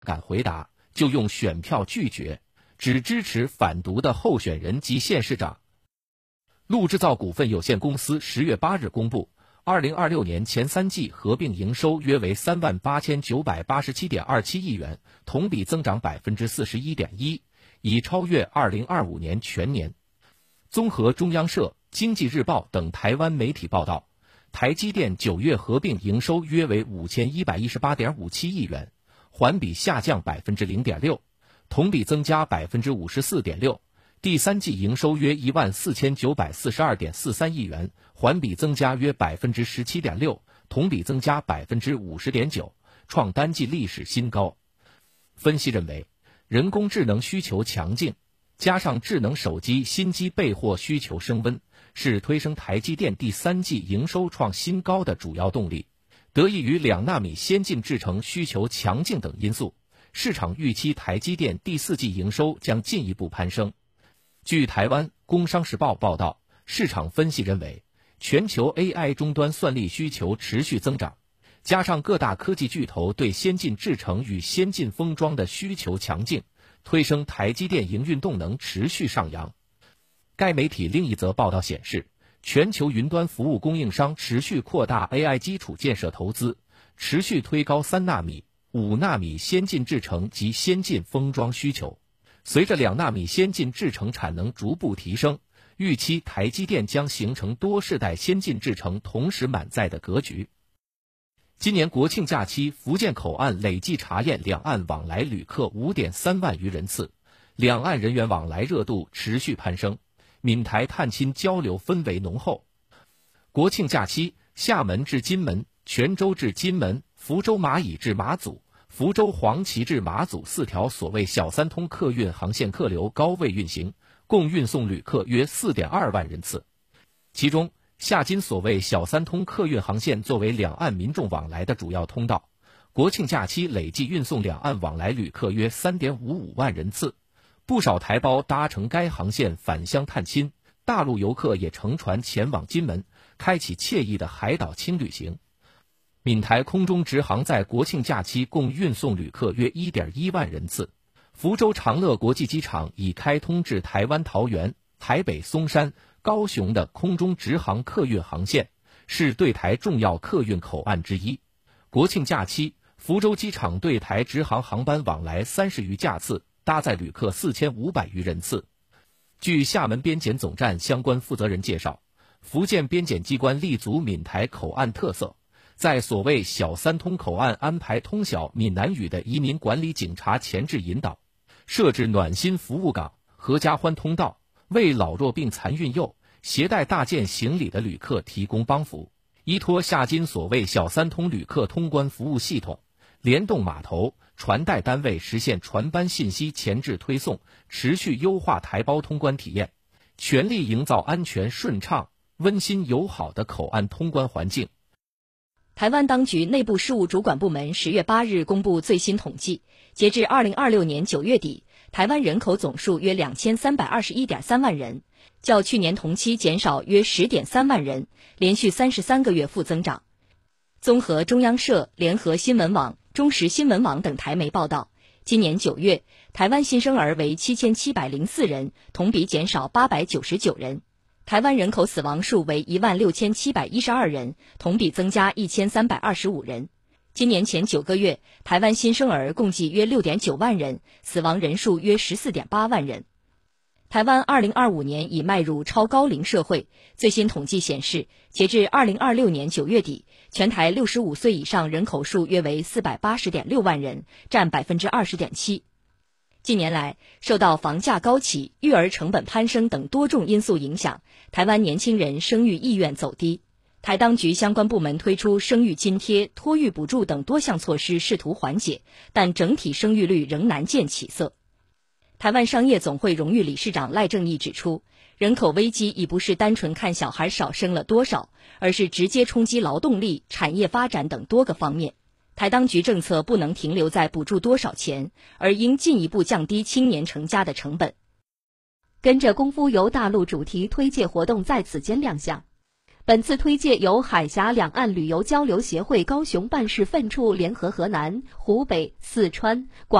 敢回答，就用选票拒绝，只支持反独的候选人及县市长。陆制造股份有限公司10月8日公布，2026年前3季合并营收约为38987.27亿元，同比增长41.1%，已超越2025年全年。综合中央社、经济日报等台湾媒体报道，台积电9月合并营收约为5118.57亿元，环比下降0.6%，同比增加54.6%。第三季营收约14942.43亿元，环比增加约17.6%，同比增加50.9%，创单季历史新高。分析认为，人工智能需求强劲，加上智能手机新机备货需求升温，是推升台积电第三季营收创新高的主要动力。得益于2纳米先进制程需求强劲等因素，市场预期台积电第四季营收将进一步攀升。据台湾《工商时报》报道，市场分析认为，全球 AI 终端算力需求持续增长，加上各大科技巨头对先进制程与先进封装的需求强劲，推升台积电营运动能持续上扬。该媒体另一则报道显示，全球云端服务供应商持续扩大 AI 基础建设投资，持续推高3纳米、5纳米先进制程及先进封装需求。随着2纳米先进制程产能逐步提升，预期台积电将形成多世代先进制程同时满载的格局。今年国庆假期，福建口岸累计查验两岸往来旅客 5.3万余人次，两岸人员往来热度持续攀升，闽台探亲交流氛围浓厚。国庆假期，厦门至金门、泉州至金门、福州马乙至马祖、福州黄岐至马祖4条所谓小三通客运航线客流高位运行，共运送旅客约 4.2 万人次。其中，厦金所谓小三通客运航线作为两岸民众往来的主要通道，国庆假期累计运送两岸往来旅客约 3.55 万人次。不少台胞搭乘该航线返乡探亲，大陆游客也乘船前往金门，开启惬意的海岛轻旅行。闽台空中直航在国庆假期共运送旅客约 1.1 万人次。福州长乐国际机场已开通至台湾桃园、台北松山、高雄的空中直航客运航线，是对台重要客运口岸之一。国庆假期，福州机场对台直航航班往来30余架次，搭载旅客4500余人次。据厦门边检总站相关负责人介绍，福建边检机关立足闽台口岸特色，在所谓小三通口岸安排通晓闽南语的移民管理警察前置引导，设置暖心服务岗、合家欢通道，为老弱病残孕幼、携带大件行李的旅客提供帮扶。依托厦金所谓小三通旅客通关服务系统，联动码头、传带单位实现船班信息前置推送，持续优化台胞通关体验，全力营造安全顺畅、温馨友好的口岸通关环境。 台湾当局内部事务主管部门10月8日公布最新统计，截至2026年9月底，台湾人口总数约2321.3万人，较去年同期减少约10.3万人，连续33个月负增长。综合中央社、联合新闻网、中时新闻网等台媒报道，今年9月，台湾新生儿为7704人，同比减少899人。台湾人口死亡数为16712人，同比增加1325人。今年前9个月，台湾新生儿共计约 6.9 万人，死亡人数约 14.8 万人。台湾2025年已迈入超高龄社会，最新统计显示，截至2026年9月底，全台65岁以上人口数约为 480.6 万人，占 20.7%。近年来，受到房价高企、育儿成本攀升等多种因素影响，台湾年轻人生育意愿走低。台当局相关部门推出生育津贴、托育补助等多项措施，试图缓解，但整体生育率仍难见起色。台湾商业总会荣誉理事长赖正义指出，人口危机已不是单纯看小孩少生了多少，而是直接冲击劳动力、产业发展等多个方面。台当局政策不能停留在补助多少钱，而应进一步降低青年成家的成本。 跟着功夫游大陆主题推介活动在此间亮相。本本次推介由海峡两岸旅游交流协会高雄办事分处联合河南、湖北、四川、广